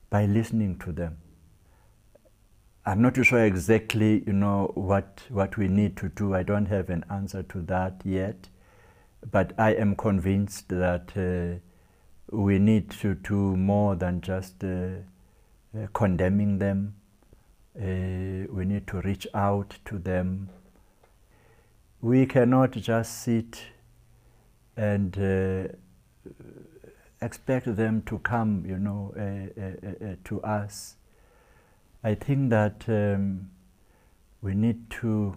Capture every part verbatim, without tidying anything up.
by listening to them. I'm not too sure exactly, you know, what, what we need to do. I don't have an answer to that yet. But I am convinced that uh, we need to do more than just uh, uh, condemning them. Uh, we need to reach out to them. We cannot just sit and uh, expect them to come, you know, uh, uh, uh, to us. I think that um, we need to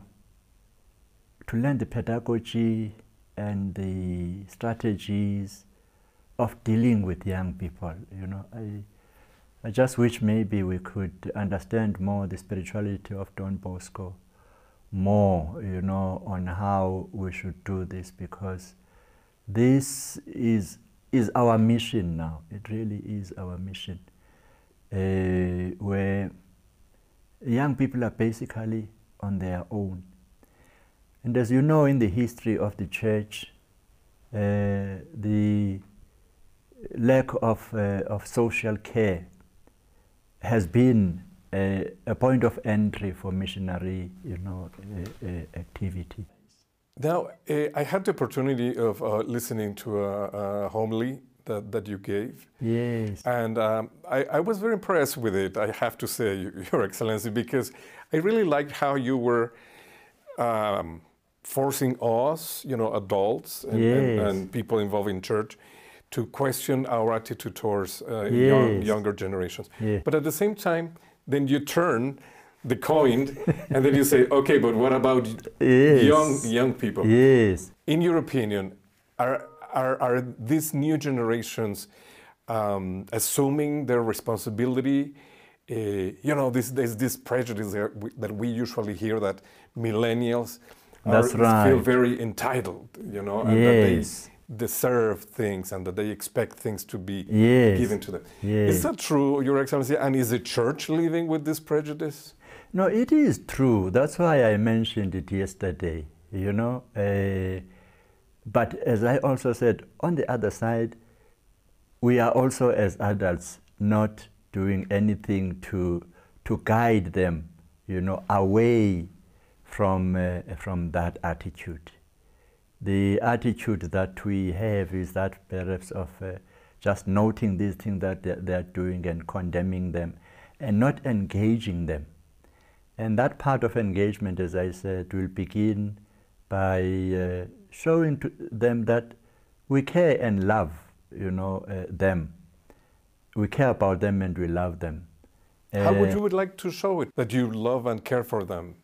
to learn the pedagogy and the strategies of dealing with young people. You know, I I just wish maybe we could understand more the spirituality of Don Bosco, more, you know, on how we should do this, because this is is our mission now. It really is our mission, uh, where young people are basically on their own. And as you know, in the history of the church, uh, the lack of, uh, of social care has been a, a point of entry for missionary, you know, uh, uh, activity. Now, uh, I had the opportunity of uh, listening to a, a homily that, that you gave. Yes. And um, I, I was very impressed with it, I have to say, Your Excellency, because I really liked how you were um, forcing us, you know, adults and, yes. and, and people involved in church to question our attitude towards uh, yes. young, younger generations. Yes. But at the same time, then you turn the coin and then you say, okay, but what about yes. young young people? Yes. In your opinion, are are, are these new generations um, assuming their responsibility? Uh, you know, this, there's this prejudice that we, that we usually hear, that millennials That's are, right. feel very entitled, you know, and yes. that they deserve things and that they expect things to be yes. given to them. Yes. Is that true, Your Excellency? And is the church living with this prejudice? No, it is true. That's why I mentioned it yesterday, you know. Uh, but as I also said, on the other side, we are also as adults not doing anything to to guide them, you know, away from uh, from that attitude. The attitude that we have is that perhaps of uh, just noting these things that they're, they're doing and condemning them and not engaging them. And that part of engagement, as I said, will begin by uh, showing to them that we care and love, you know, uh, them. We care about them and we love them. How uh, would you would like to show it, that you love and care for them?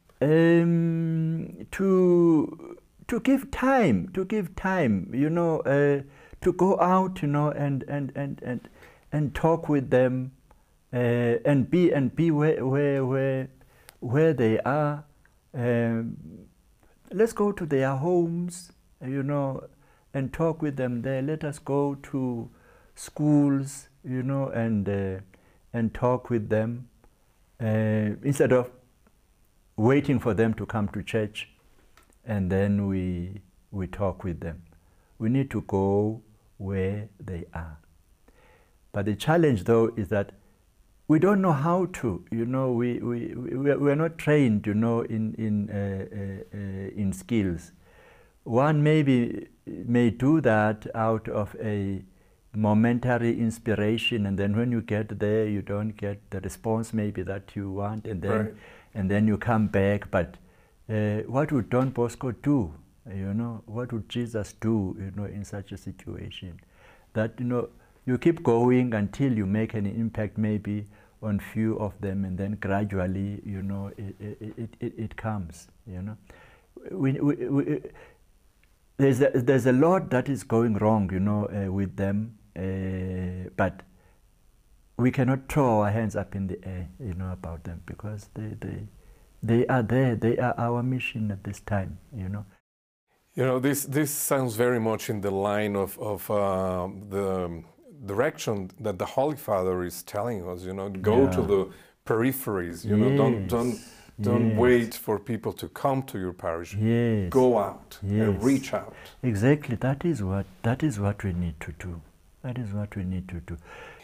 Um, to to give time, to give time, you know, uh, to go out, you know, and and and and and talk with them, uh, and be and be where where where where they are. Um, let's go to their homes, you know, and talk with them there. Let us go to schools, you know, and uh, and talk with them uh, instead of waiting for them to come to church, and then we we talk with them. We need to go where they are. But the challenge, though, is that we don't know how to. You know, we we we we are not trained, you know, in in uh, uh, uh, in skills. One maybe may do that out of a momentary inspiration, and then when you get there, you don't get the response maybe that you want, and then right. and then you come back. But uh, what would Don Bosco do? You know, what would Jesus do? You know, in such a situation, that you know you keep going until you make an impact, maybe on few of them, and then gradually, you know, it it it, it comes. You know, we. we, we There's a, there's a lot that is going wrong, you know, uh, with them, uh, but we cannot throw our hands up in the air, you know, about them, because they, they, they are there. They are our mission at this time, you know. You know, this this sounds very much in the line of of uh, the direction that the Holy Father is telling us. You know, go yeah. to the peripheries. You yes. know, don't don't. Don't yes. wait for people to come to your parish. Yes. Go out yes. and reach out. Exactly. That is what that is what we need to do. That is what we need to do.